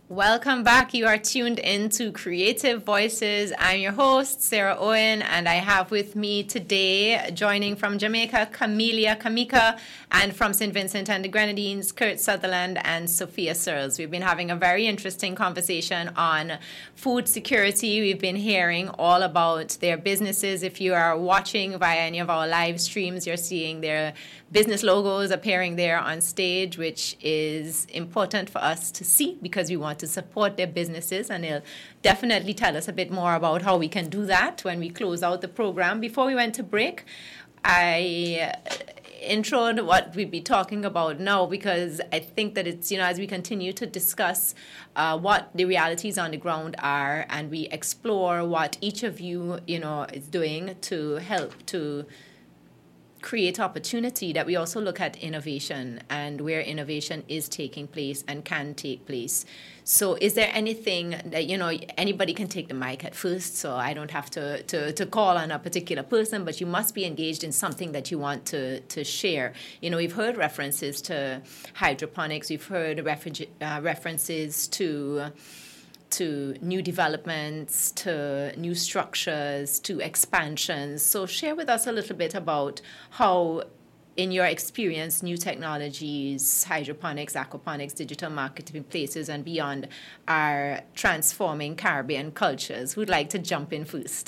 Welcome back. You are tuned into Creative Voices. I'm your host, Sarah Owen, and I have with me today, joining from Jamaica, Camelia Kamika, and from St. Vincent and the Grenadines, Kurt Sutherland and Sophia Searles. We've been having a very interesting conversation on food security. We've been hearing all about their businesses. If you are watching via any of our live streams, you're seeing their business logos appearing there on stage, which is important for us to see because we want to support their businesses, and they'll definitely tell us a bit more about how we can do that when we close out the program. Before we went to break, I introed what we'd be talking about now because I think that it's, as we continue to discuss what the realities on the ground are, and we explore what each of you, is doing to help to create opportunity, that we also look at innovation and where innovation is taking place and can take place. So is there anything that, anybody can take the mic at first, so I don't have to call on a particular person, but you must be engaged in something that you want to share. We've heard references to hydroponics, we've heard references to new developments, to new structures, to expansions. So share with us a little bit about how, in your experience, new technologies, hydroponics, aquaponics, digital marketplaces, and beyond are transforming Caribbean cultures. Who'd like to jump in first?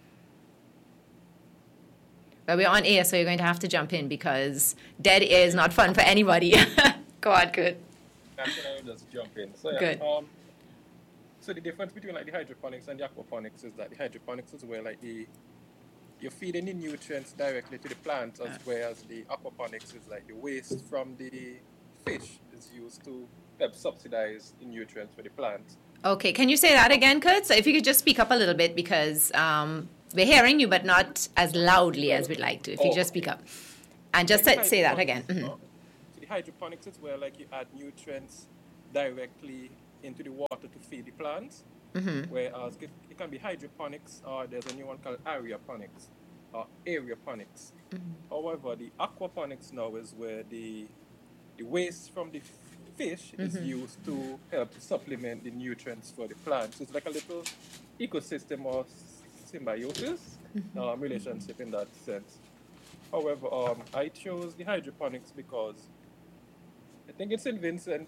Well, we're on air, so you're going to have to jump in because dead air is not fun for anybody. Go on, good. Actually, I'll just jump in. So, yeah, good. So the difference between the hydroponics and the aquaponics is that the hydroponics is where you're feeding the nutrients directly to the plants, whereas the aquaponics is the waste from the fish is used to help subsidize the nutrients for the plants. Okay, can you say that again, Kurt? So if you could just speak up a little bit because we're hearing you, but not as loudly as we'd like to. If you just speak up and just say that again. Mm-hmm. So the hydroponics is where you add nutrients directly into the water to feed the plants, whereas it can be hydroponics, or there's a new one called aeroponics or aeroponics. However, the aquaponics now is where the waste from the fish is used to help supplement the nutrients for the plants. It's like a little ecosystem or symbiosis relationship in that sense. However, I chose the hydroponics because I think it's St. Vincent.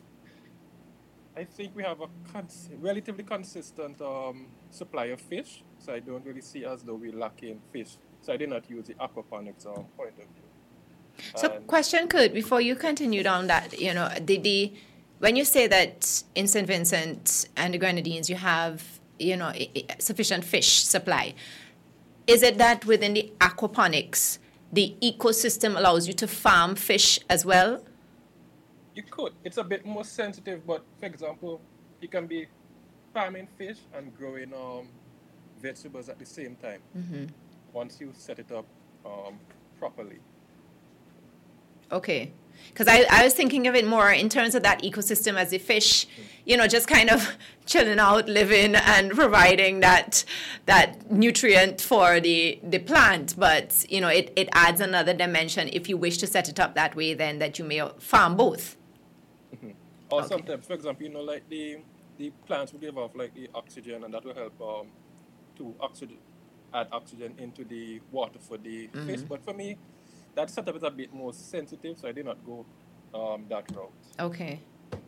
I think we have a relatively consistent supply of fish, so I don't really see as though we're lacking fish. So I did not use the aquaponics point of view. So, question, Kurt, before you continue down that, when you say that in St. Vincent and the Grenadines you have, sufficient fish supply, is it that within the aquaponics the ecosystem allows you to farm fish as well? You could. It's a bit more sensitive, but for example, you can be farming fish and growing vegetables at the same time once you set it up properly. Okay. Because I was thinking of it more in terms of that ecosystem as the fish, just kind of chilling out, living and providing that nutrient for the plant. But, it adds another dimension if you wish to set it up that way, then that you may farm both. Or sometimes, for example, the plants will give off the oxygen, and that will help to add oxygen into the water for the fish. But for me, that setup is a bit more sensitive, so I did not go that route. Okay.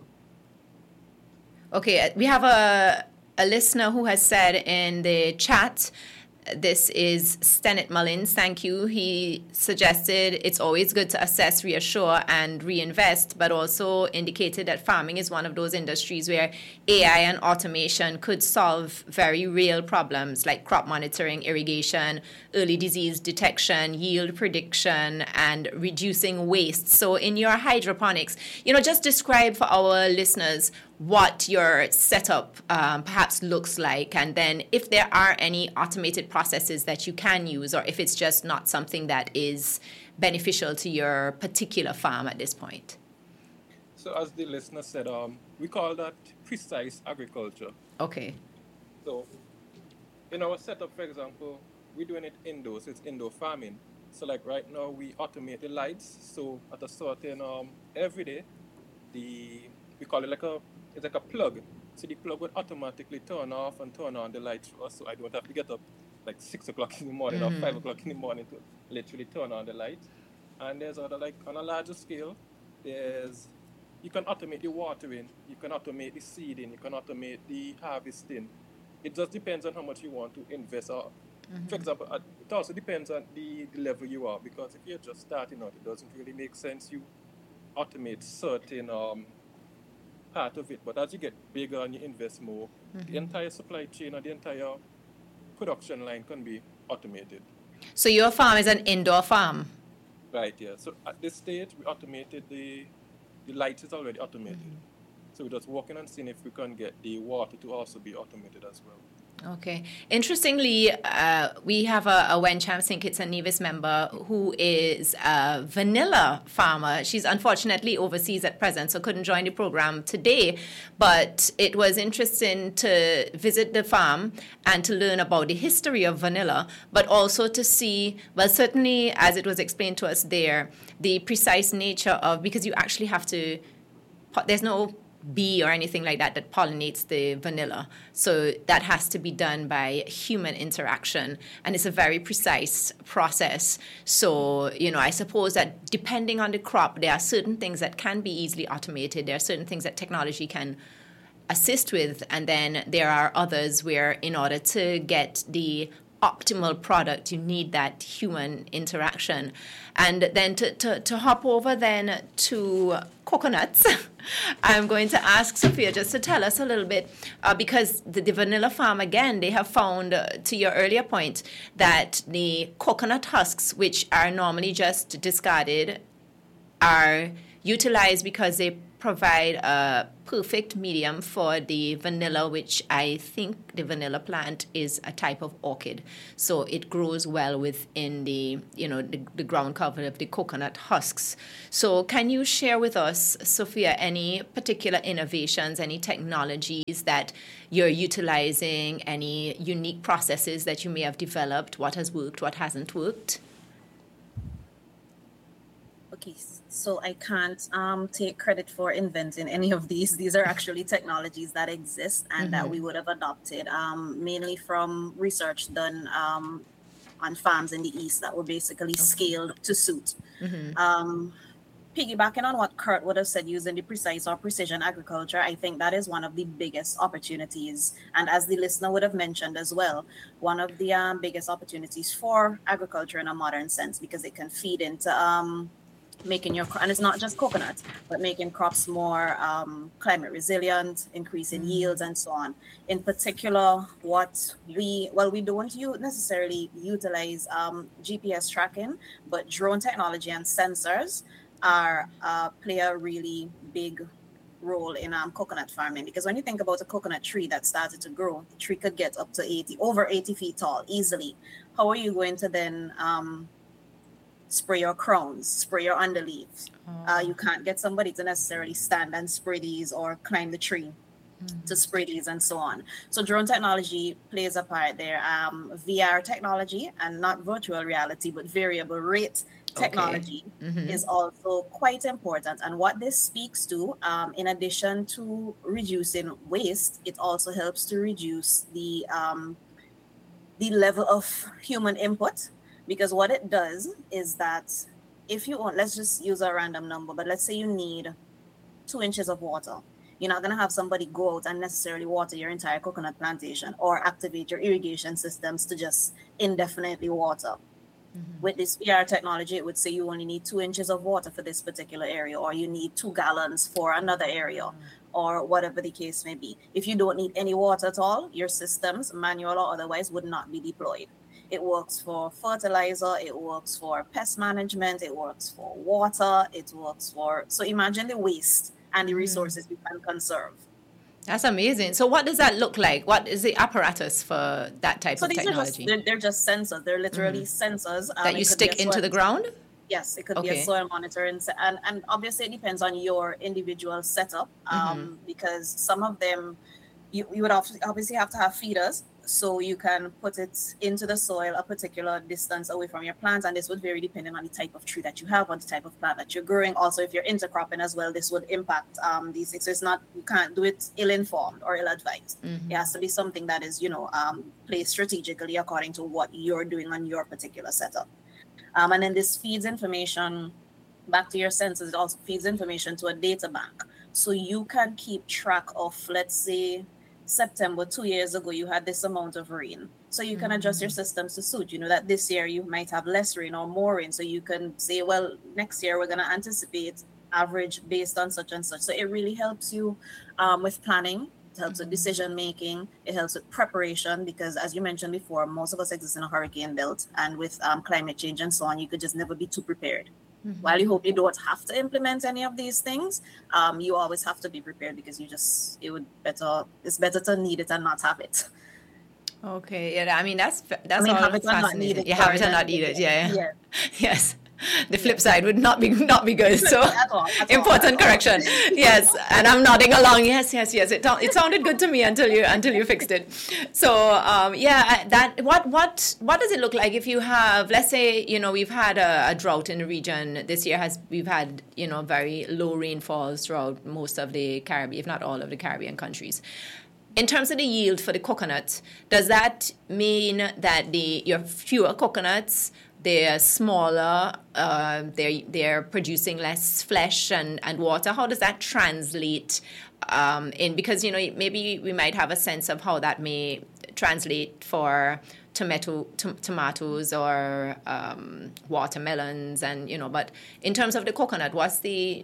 Okay, we have a listener who has said in the chat, this is Stennett Mullins, thank you. He suggested it's always good to assess, reassure, and reinvest, but also indicated that farming is one of those industries where AI and automation could solve very real problems like crop monitoring, irrigation, early disease detection, yield prediction, and reducing waste. So in your hydroponics, just describe for our listeners what your setup perhaps looks like, and then if there are any automated processes that you can use, or if it's just not something that is beneficial to your particular farm at this point. So as the listener said, we call that precise agriculture. Okay. So in our setup, for example, we're doing it indoors, it's indoor farming. So right now we automate the lights, so at a certain every day, we call it it's like a plug. So the plug would automatically turn off and turn on the lights for us, so I don't have to get up like 6 o'clock in the morning or 5 o'clock in the morning to literally turn on the light. And there's other, like on a larger scale, you can automate the watering, you can automate the seeding, you can automate the harvesting. It just depends on how much you want to invest. Or, for example, it also depends on the level you are, because if you're just starting out, it doesn't really make sense you automate certain part of it. But as you get bigger and you invest more, the entire supply chain or the entire production line can be automated. So your farm is an indoor farm? Right, yeah. So at this stage, we automated the light is already automated. So we're just working on seeing if we can get the water to also be automated as well. Okay. Interestingly, we have a Wencham St. Kitts and Nevis member who is a vanilla farmer. She's unfortunately overseas at present, so couldn't join the program today. But it was interesting to visit the farm and to learn about the history of vanilla, but also to see, well, certainly as it was explained to us there, the precise nature of, because you actually have to, there's no bee or anything like that pollinates the vanilla. So that has to be done by human interaction. And it's a very precise process. So, I suppose that depending on the crop, there are certain things that can be easily automated. There are certain things that technology can assist with. And then there are others where in order to get the optimal product, you need that human interaction. And then to hop over then to coconuts, I'm going to ask Sophia just to tell us a little bit, because the vanilla farm, again, they have found, to your earlier point, that the coconut husks, which are normally just discarded, are utilized because they provide a perfect medium for the vanilla, which I think the vanilla plant is a type of orchid. So it grows well within the ground cover of the coconut husks. So can you share with us, Sophia, any particular innovations, any technologies that you're utilizing, any unique processes that you may have developed, what has worked, what hasn't worked? Okay, so I can't take credit for inventing any of these. These are actually technologies that exist and that we would have adopted, mainly from research done on farms in the East that were basically scaled to suit. Piggybacking on what Kurt would have said, using the precise or precision agriculture, I think that is one of the biggest opportunities. And as the listener would have mentioned as well, one of the biggest opportunities for agriculture in a modern sense, because it can feed into making and it's not just coconut, but making crops more climate resilient, increasing yields and so on. In particular, we don't necessarily utilize GPS tracking, but drone technology and sensors play a really big role in coconut farming, because when you think about a coconut tree that started to grow, the tree could get up to over 80 feet tall easily. How are you going to then spray your crowns, spray your underleaves? You can't get somebody to necessarily stand and spray these or climb the tree to spray these and so on. So drone technology plays a part there. VR technology, and not virtual reality, but variable rate technology is also quite important. And what this speaks to, in addition to reducing waste, it also helps to reduce the level of human input. Because what it does is that if you want, let's just use a random number, but let's say you need 2 inches of water. You're not going to have somebody go out and necessarily water your entire coconut plantation or activate your irrigation systems to just indefinitely water. With this VR technology, it would say you only need 2 inches of water for this particular area, or you need 2 gallons for another area, or whatever the case may be. If you don't need any water at all, your systems, manual or otherwise, would not be deployed. It works for fertilizer, it works for pest management, it works for water, so imagine the waste and the resources we can conserve. That's amazing. So what does that look like? What is the apparatus for that type of technology? They're just sensors. They're literally sensors. That you stick into the ground? Yes, it could be a soil monitoring. And obviously it depends on your individual setup, because some of them, you would obviously have to have feeders. So you can put it into the soil a particular distance away from your plants, and this would vary depending on the type of tree that you have or the type of plant that you're growing. Also, if you're intercropping as well, this would impact these things. So it's not, you can't do it ill-informed or ill-advised. It has to be something that is, placed strategically according to what you're doing on your particular setup. And then this feeds information back to your sensors. It also feeds information to a data bank. So you can keep track of, let's say, September 2 years ago, you had this amount of rain. So you can adjust your systems to suit, that this year you might have less rain or more rain. So you can say, well, next year we're going to anticipate average based on such and such. So it really helps you with planning. It helps with decision making. It helps with preparation, because as you mentioned before, most of us exist in a hurricane belt, and with climate change and so on, you could just never be too prepared. While you hope you don't have to implement any of these things, you always have to be prepared, because it's better to need it and not have it. Okay, yeah, I mean that's all fascinating. You have it and not need it, yeah. Yes. The flip side would not be good. So at all. Correction. Yes, and I'm nodding along. Yes. It sounded good to me until you fixed it. So what does it look like if you have, let's say, we've had a drought in the region this year. We've had very low rainfalls throughout most of the Caribbean, if not all of the Caribbean countries. In terms of the yield for the coconut, does that mean that you have fewer coconuts? They're smaller, they're producing less flesh and water. How does that translate in? Because, maybe we might have a sense of how that may translate for tomatoes or watermelons, and, but in terms of the coconut, what's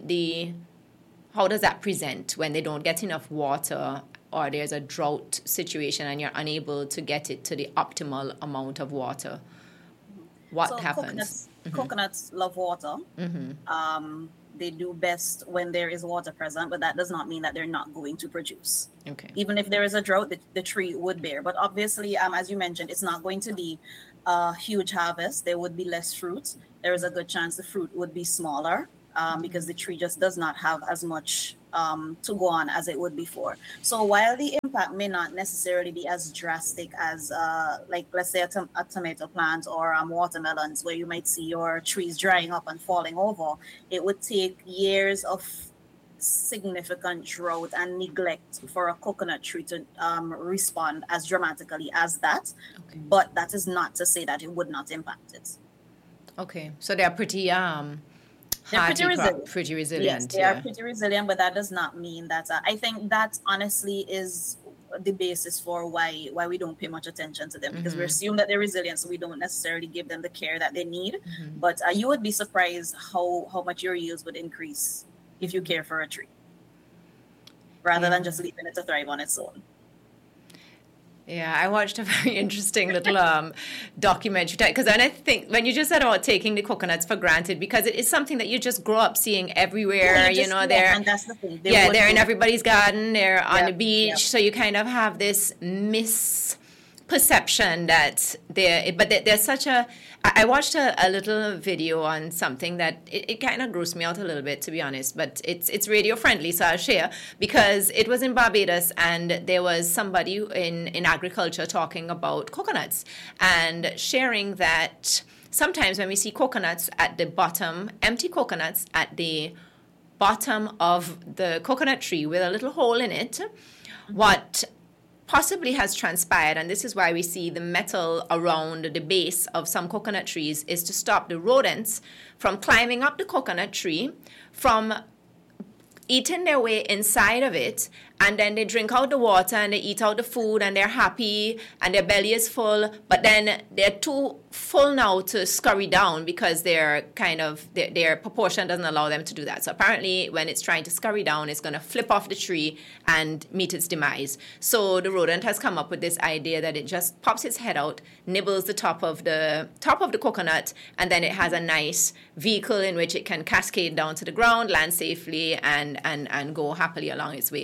how does that present when they don't get enough water, or there's a drought situation and you're unable to get it to the optimal amount of water? What happens? Coconuts love water. They do best when there is water present, but that does not mean that they're not going to produce. Okay. Even if there is a drought, the tree would bear. But obviously, as you mentioned, it's not going to be a huge harvest. There would be less fruit. There is a good chance the fruit would be smaller, because the tree just does not have as much to go on as it would before. So while the impact may not necessarily be as drastic as let's say a tomato plant or watermelons, where you might see your trees drying up and falling over, it would take years of significant drought and neglect for a coconut tree to respond as dramatically as that. Okay. But that is not to say that it would not impact it. Okay, so they're pretty pretty resilient. Yes, they are pretty resilient, but that does not mean that. I think that honestly is the basis for why we don't pay much attention to them, because we assume that they're resilient, so we don't necessarily give them the care that they need. But you would be surprised how much your yields would increase if you care for a tree, rather than just leaving it to thrive on its own. Yeah, I watched a very interesting little documentary, because I think when you just said about taking the coconuts for granted, because it is something that you just grow up seeing everywhere, they're, and that's the thing. They're in everybody's garden, they're on the beach, so you kind of have this misperception that there's such a, I watched a little video on something that it kind of grossed me out a little bit, to be honest, but it's radio friendly, so I'll share, because it was in Barbados, and there was somebody in agriculture talking about coconuts and sharing that sometimes when we see coconuts at the bottom, empty coconuts at the bottom of the coconut tree with a little hole in it, what possibly has transpired, and this is why we see the metal around the base of some coconut trees, is to stop the rodents from climbing up the coconut tree, from eating their way inside of it, and then they drink out the water and they eat out the food and they're happy and their belly is full, but then they're too full now to scurry down because their proportion doesn't allow them to do that. So apparently when it's trying to scurry down, it's going to flip off the tree and meet its demise. So the rodent has come up with this idea that it just pops its head out, nibbles the top of the coconut, and then it has a nice vehicle in which it can cascade down to the ground, land safely, and go happily along its way, which is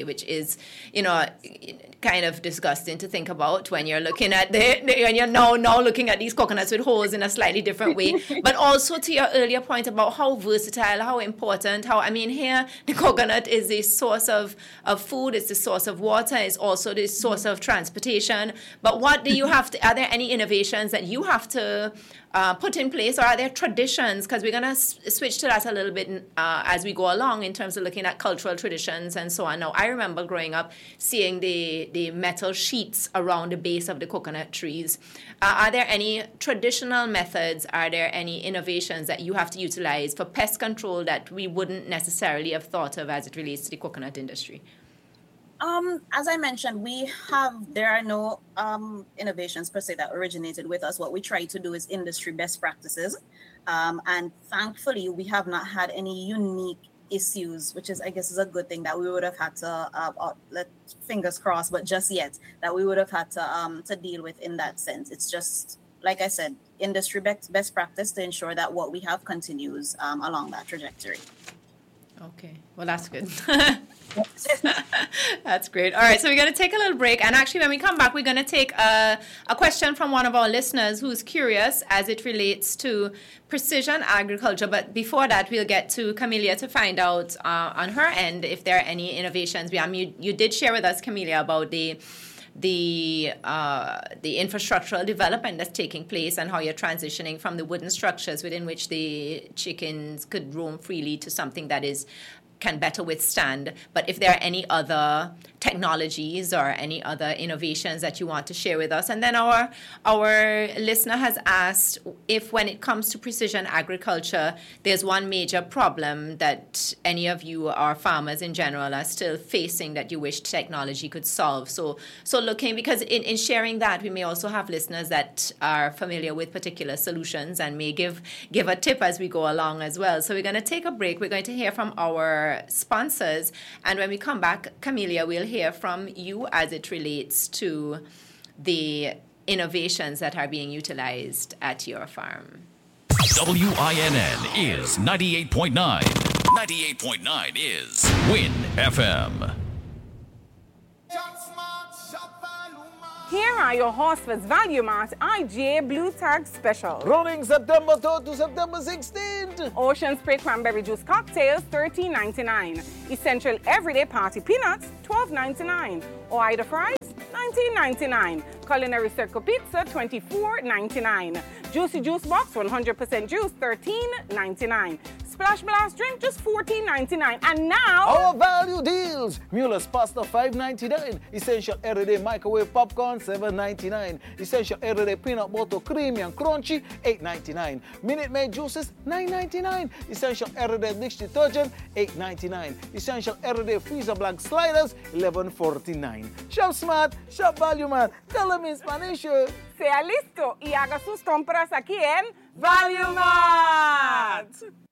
is, kind of disgusting to think about when you're looking at when you're now looking at these coconuts with holes in a slightly different way. But also to your earlier point about how versatile, how important, here the coconut is the source of food, it's the source of water, it's also the source of transportation. But what do you have to, are there any innovations that you have to put in place, or are there traditions? Because we're going to switch to that a little bit as we go along in terms of looking at cultural traditions and so on. Now, I remember growing up seeing the metal sheets around the base of the coconut trees. Are there any traditional methods? Are there any innovations that you have to utilize for pest control that we wouldn't necessarily have thought of as it relates to the coconut industry? As I mentioned, there are no innovations per se that originated with us. What we try to do is industry best practices. And thankfully, we have not had any unique issues, which is, I guess, is a good thing that we would have had to, fingers crossed, but just yet, that we would have had to deal with in that sense. It's just, like I said, industry best practice to ensure that what we have continues along that trajectory. Okay, well, that's good. That's great. All right, so we're going to take a little break. And actually, when we come back, we're going to take a question from one of our listeners who's curious as it relates to precision agriculture. But before that, we'll get to Camelia to find out on her end if there are any innovations. You did share with us, Camelia, about the infrastructural development that's taking place and how you're transitioning from the wooden structures within which the chickens could roam freely to something that can better withstand. But if there are any other technologies or any other innovations that you want to share with us. And then our listener has asked if when it comes to precision agriculture, there's one major problem that any of you or farmers in general are still facing that you wish technology could solve. So looking, because in sharing that, we may also have listeners that are familiar with particular solutions and may give a tip as we go along as well. So we're going to take a break. We're going to hear from our sponsors. And when we come back, Camelia, we'll hear from you as it relates to the innovations that are being utilized at your farm. WINN is 98.9. 98.9 is WIN FM. Here are your Horsford's Value Mart IGA Blue Tag Special. Running September 3rd to September 16th. Ocean Spray Cranberry Juice Cocktails, $13.99. Essential Everyday Party Peanuts, $12.99. Oida Fries, $19.99. Culinary Circle Pizza, $24.99. Juicy Juice Box, 100% juice, $13.99. Splash Blast Drink, just $14.99. And now... our value deals. Mueller's Pasta, $5.99. Essential Everyday Microwave Popcorn, $7.99. Essential Everyday Peanut Butter Creamy and Crunchy, $8.99. Minute Maid Juices, $9.99. Essential Everyday Dish Detergent, $8.99. Essential Everyday Freezer Blank Sliders, $11.49. Shop smart, shop value man. Tell them in Spanish. Sea listo y haga sus compras aquí en Value Mart.